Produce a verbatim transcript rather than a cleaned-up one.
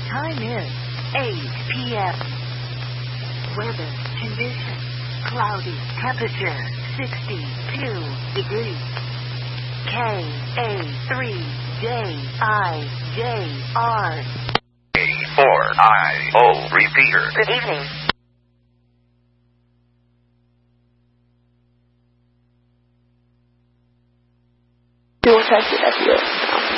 Time is eight p.m. Weather conditions. Cloudy. Temperature sixty-two degrees. K A three J I J R. A four I O repeater. Good evening. 对我才写的是